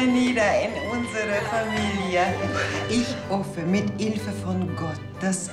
nieder in unsere Familie. Ich hoffe mit Hilfe von Gott, dass